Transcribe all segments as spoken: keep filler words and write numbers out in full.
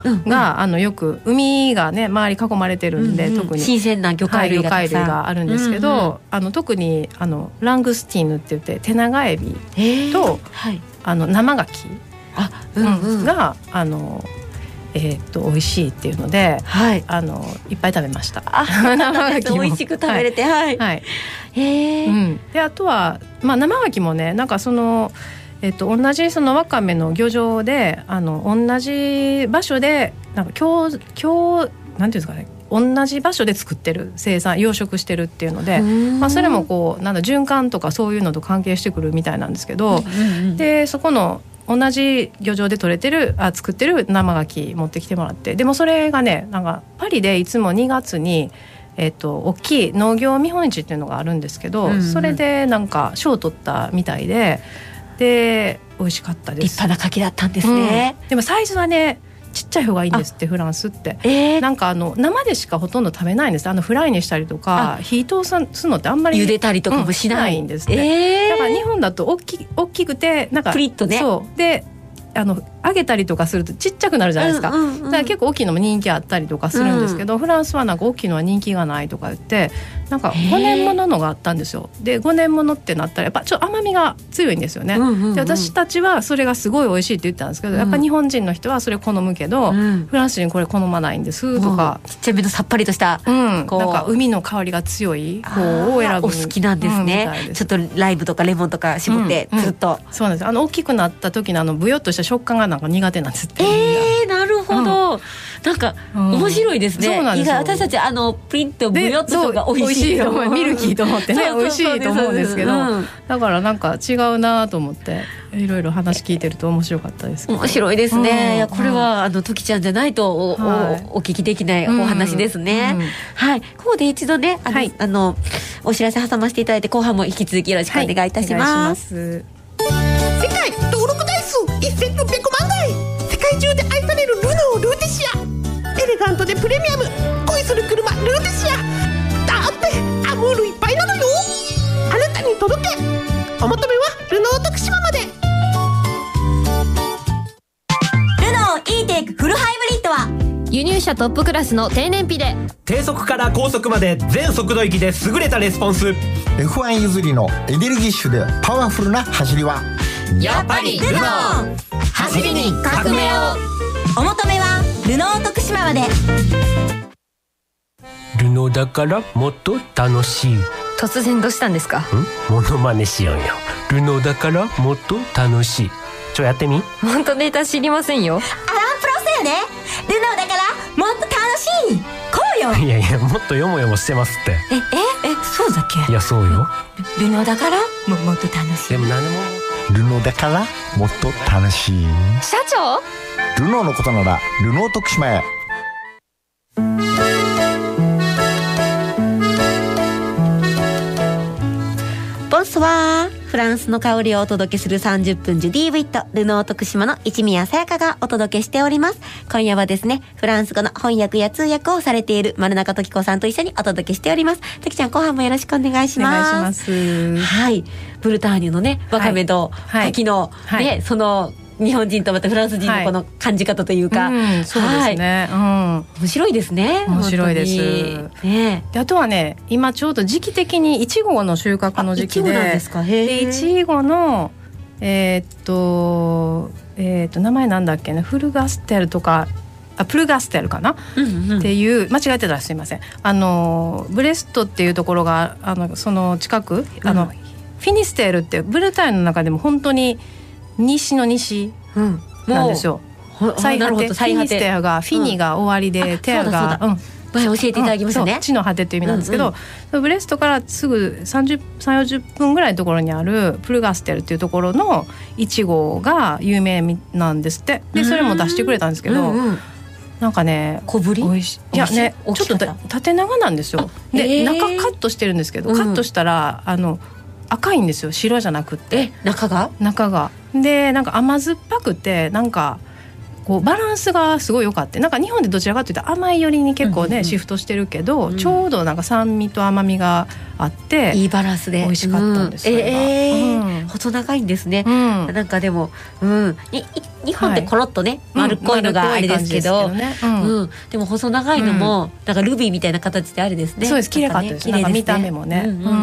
が、うんうん、あのよく海がね周り囲まれてるんで、うんうん、特に新鮮な魚介類が、 はい、魚介類があるんですけど、うんうん、あの特にあのラングスティーヌって言ってテナガエビと、はい、あの生牡蠣、あ、うんうん、があのえー、っと美味しいっていうので、はい、あのいっぱい食べました。 あ美味しく食べれて、はい、はい、へー、 うん、であとは、まあ、生牡蠣もねなんかその、えー、っと同じそのわかめの漁場であの同じ場所でなんか今日今日なんていうんですかね同じ場所で作ってる生産養殖してるっていうので、まあ、それもこうなんだ循環とかそういうのと関係してくるみたいなんですけど、うんうんうん、でそこの同じ漁場で取れてるあ作ってる生牡蠣持ってきてもらって、でもそれがねなんかパリでいつもにがつに、えー、と大きい農業見本市っていうのがあるんですけど、うんうん、それでなんか賞を取ったみたいで、で美味しかったです。 立派な牡蠣だったんですね、 うん、でもサイズはねちっちゃい方がいいんですってフランスって、えー、なんかあの生でしかほとんど食べないんです。あのフライにしたりとか火通すのってあんまり茹でたりとかもしない、 うん、しないんですね、えー、だから日本だと大き、大きくてなんかプリッとね、 そうであの揚げたりとかするとちっちゃくなるじゃないですか、うんうんうん、だから結構大きいのも人気あったりとかするんですけど、うん、フランスはなんか大きいのは人気がないとか言ってなんかごねんもののがあったんですよ。でごねんものってなったらやっぱちょっと甘みが強いんですよね、うんうんうん、で私たちはそれがすごい美味しいって言ったんですけど、うん、やっぱ日本人の人はそれ好むけど、うん、フランス人これ好まないんですとか、 ちっちゃめのさっぱりとした、 うん、なんか海の香りが強い方を選ぶ。 お好きなんですね、うん、ですちょっとライムとかレモンとか絞ってずっと、 うんうん、そうなんです。あの大きくなった時のあのブヨっとした食感がなんか苦手なんですって。 えー、なるほど、うん、なんか面白いですね、うん、そうなんですよ。私たちあのプリンとブヨッとしたが美味しいと思う、 ミルキーと思ってね美味しいと思うんですけど、うん、だからなんか違うなと思っていろいろ話聞いてると面白かったですけど。 面白いですね、うん、いやこれはあの時ちゃんじゃないと お,、はい、お, お聞きできないお話ですね、うんうん、はい。ここで一度ねあの、はい、あのお知らせ挟ませていただいて後半も引き続きよろしくお願いいたします、はい、お願いします。 世界登録台数せんろっぴゃくまんだい、世界中で愛されるルノールーテシア、エレガントでプレミアム、恋する車ルーテシア、だってアムールいっぱいなのよ。あなたに届け、お求めはルノー徳島まで。ルノー E-テイクフルハイブリッドは輸入車トップクラスの低燃費で低速から高速まで全速度域で優れたレスポンス。 エフワン 譲りのエネルギッシュでパワフルな走りはやっぱりルノー。走りに革命を。お求めはルノー徳島まで。 ルノーだからもっと楽しい。 突然どうしたんですか？ ん？モノマネしようよ。ルノーだからもっと楽しい。ちょやってみ。 本当ネタ知りませんよ。アランプロスよね。ルノーだからもっと楽しい。こうよ。 いやいやもっとよもよもしてますって。 えええそうだっけ？ いやそうよ。 ルノーだからももっと楽しい。 でも何でもルノーだからもっと楽しい。 社長？ ルノーのことならルノー徳島へ。 ボンソワー。フランスの香りをお届けするさんじゅっぷんジュディーウィット、ルノー徳島の一宮さやかがお届けしております。今夜はですねフランス語の翻訳や通訳をされている丸中時子さんと一緒にお届けしております。時ちゃん後半もよろしくお願いします。 お願いします。 はい。ブルターニュのねわかめと柿の、はいはい、ねその日本人とまたフランス人のこの感じ方というか、 はいうん、そうですね、はいうん、面白いですね。 面白いです、ね、であとはね今ちょうど時期的にいちごの収穫の時期で、いちごなんですか。へでいちごのえー、っとえー、っと名前なんだっけね、フルガステルとかあプルガステルかな、うんうん、っていう間違えてたらすいません。あのブレストっていうところがあのその近く、うん、あのフィニステールってブルターニュの中でも本当に西の西なんですよ、うん、最果てフィニステアがフィニが終わりで、うん、テアがうん前教えていただきましたね、 うん、地の果てっていう意味なんですけど、うんうん、ブレストからすぐさんじゅう、さんじゅうよじゅっぷんぐらいのところにあるプルガステルっていうところのいちごが有名なんですって。でそれも出してくれたんですけど、うんうん、なんかね小ぶりおいしい。いやねちょっと縦長なんですよ。で中カットしてるんですけど、うん、カットしたらあの赤いんですよ、白じゃなくって。 え中が中がでなんか甘酸っぱくてなんかここうバランスがすごい良かった。なんか日本でどちらかというと甘い寄りに結構ね、うんうんうん、シフトしてるけど、うん、ちょうどなんか酸味と甘みがあっていいバランスで美味しかったんですよ、 うん、えーうん、 細長いんですね、 うん、 なんかでも、うん、に日本ってコロッとね、はい、丸っこいのがあれですけど、うんねうんうん、でも細長いのも、うん、なんかルビーみたいな形であれですね。 そうです、綺麗かったです。なんか見た目もね、うんうんうん、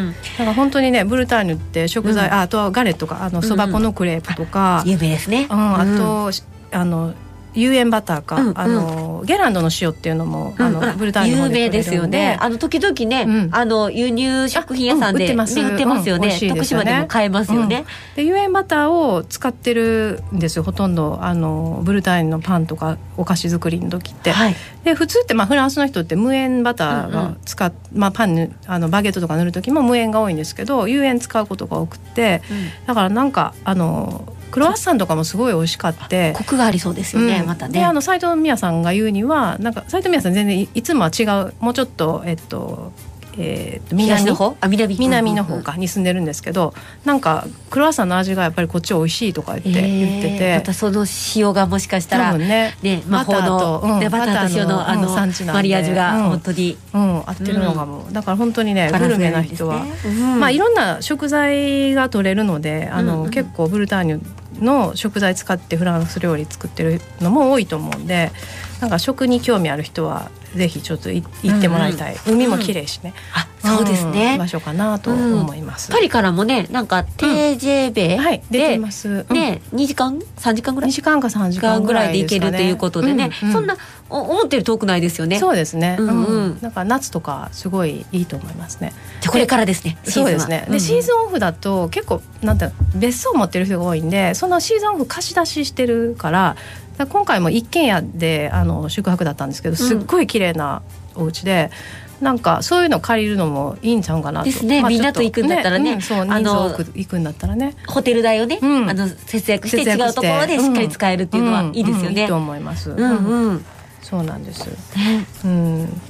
なんか本当にねブルターニュって食材、うん、あ, あとはガレットとかあのそば粉のクレープとか、 うん、有名ですね、 うん、あと、うんあの有塩バターか、うんうん、あのゲランドの塩っていうのも、うん、あのブルターニュの方で有名ですよね。あの時々ね、うん、あの輸入食品屋さんで、うん、売ってます、ね、売ってますよね、うん、徳島でも買えますよね、うん、 で有塩バターを使ってるんですよほとんどあのブルターニュのパンとかお菓子作りの時って、はい、で普通って、まあ、フランスの人って無塩バターが使っ、うんうんまあ、パンにあのバゲットとか塗る時も無塩が多いんですけど有塩使うことが多くて、うん、だからなんかあのクロワッサンとかもすごい美味しかってコクがありそうですよね、うん、またね。 であの斉藤美也さんが言うにはなんか斉藤美也さん全然 い, いつもは違うもうちょっとえっとえー、南の方あ 南, 南の方かに住んでるんですけど、なんかクロワッサンの味がやっぱりこっち美味しいとか言って、えー、言っててまたその塩がもしかしたら、ねね、魔法のバター と,、うん、バターと塩 の, あの、うん、マリアージュが本当に、 うんうん、合ってるのかも、うん、だから本当にねグルメな人は、うん、まあいろんな食材が取れるのであの、うんうん、結構ブルターニュの食材使ってフランス料理作ってるのも多いと思うんで、なんか食に興味ある人はぜひちょっと行ってもらいたい、うんうん、海も綺麗しね、 うん、あそうですね、 うん、場所かなと思います、 うん、パリからもねなんか テージェーベイ、 うん、はい、出てます、うん、 ねにじかんさんじかんぐらいにじかんかさんじかんぐらいで行けるということでね、うんうん、そんな思ってる遠くないですよね。 そうですね、 うんうん、 なんか夏とかすごいいいと思いますね。 じゃこれからですねそうですね、で、うん、シーズンオフだと結構なんて別荘を持ってる人が多いんでそのシーズンオフ貸し出ししてるから今回も一軒家であの宿泊だったんですけどすっごい綺麗なお家で、うん、なんかそういうの借りるのもいいんちゃうかなとですね、まあ、みんなと行くんだったらね、 うん、そう人数多く行くんだったらねホテル代をね、うん、あの節約して違うところでしっかり使えるっていうのはいいですよね、 うんうん、いいと思います、 うんうん、 そうなんです、うん、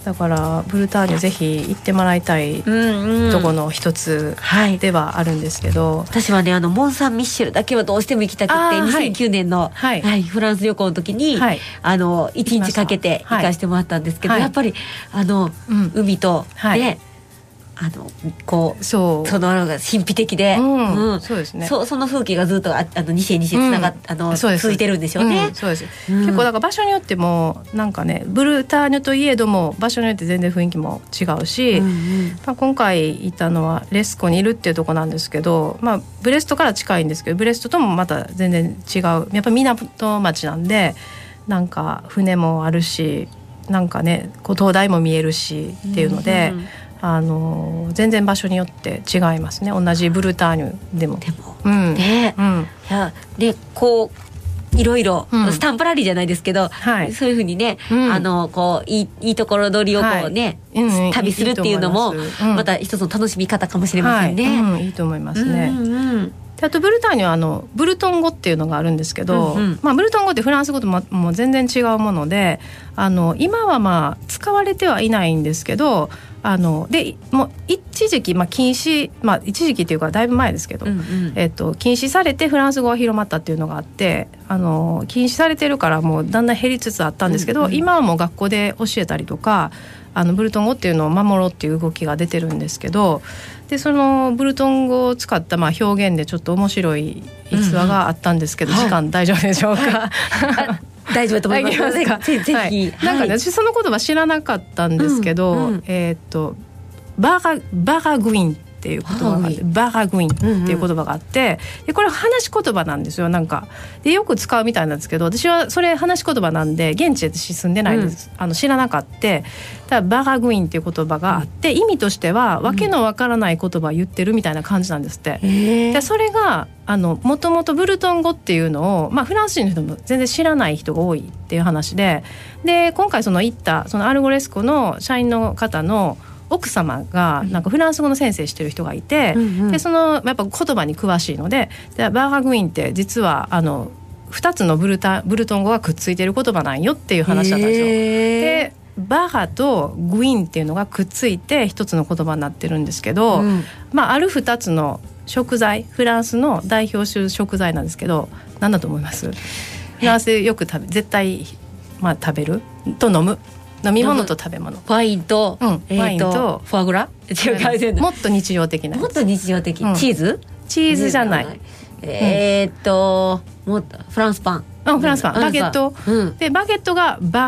だからブルターニュぜひ行ってもらいたいとこの一つではあるんですけど、うんうんはい、 私はねあのモン・サン・ミッシェルだけはどうしても行きたくてにせんきゅうねんの、はいはい、フランス旅行の時に、はい、あのいちにちかけて行かせてもらったんですけど、はい、やっぱりあの、うん、海と、はい、ねあのこうそうそのが神秘的で、 うんうん、そうですね。 そ, その風景がずっとああの西へ西へつながっ、うん、あの続いてるんでしょうね。 うん、そうです、うん、結構だから場所によってもなんかねブルターニュといえども場所によって全然雰囲気も違うし、うんうんまあ、今回いたのはレスコにいるっていうところなんですけど、まあ、ブレストから近いんですけどブレストともまた全然違うやっぱり港町なんでなんか船もあるしなんかねこう灯台も見えるしっていうので。うんうんあの全然場所によって違いますね同じブルターニュでもでも、うん、ね、うん、いやでこういろいろ、うん、スタンプラリーじゃないですけど、はい、そういうふうにね、うん、あのこういい、いいところ取りをこうね、はい、旅するっていうのも、うん、また一つの楽しみ方かもしれませんね、 はいうん、いいと思いますね、うんうんあとブルターニュはあのブルトン語っていうのがあるんですけど、うんうんまあ、ブルトン語ってフランス語とももう全然違うものであの今はまあ使われてはいないんですけどあのでもう一時期、まあ、禁止、まあ、一時期っていうかだいぶ前ですけど、うんうんえっと、禁止されてフランス語が広まったっていうのがあってあの禁止されてるからもうだんだん減りつつあったんですけど、うんうん、今はもう学校で教えたりとかあのブルトン語っていうのを守ろうっていう動きが出てるんですけどでそのブルトン語を使ったまあ表現でちょっと面白い逸話があったんですけど、うんうん、時間大丈夫でしょうか、 はい、大丈夫と思います。ぜひ、ぜひ、 なんかね、私その言葉知らなかったんですけど、うんうん、えっとバラバラグインっていう言葉があってバラグインっていう言葉があって、うんうん、でこれは話し言葉なんですよなんかでよく使うみたいなんですけど私はそれ話し言葉なんで現地で私住んでないんです、うん、あの知らなかったただバラグインっていう言葉があって、うん、意味としてはわけのわからない言葉を言ってるみたいな感じなんですって、うん、でそれがあのもともとブルトン語っていうのを、まあ、フランス人の人も全然知らない人が多いっていう話でで今回その行ったそのアルゴレスコの社員の方の奥様がなんかフランス語の先生してる人がいて、うんうん、でそのやっぱ言葉に詳しいので、でバーガグインって実はあのふたつのブルタ、ブルトン語がくっついてる言葉なんよっていう話だったんですよ。でバーガとグインっていうのがくっついて一つの言葉になってるんですけど、うんまあ、あるふたつの食材フランスの代表する食材なんですけど何だと思います？ フランスでよく食べ絶対、まあ、食べると飲む飲み物と食べ物、 ワインと、 うんえー、 ワインとフォアグラ違うもっと日常的なやつもっと日常的、 うんチーズチーズじゃない、 えー、っともっとフランスパン、 うん、フランスパン、 うんバゲット、 うんでバゲットがバ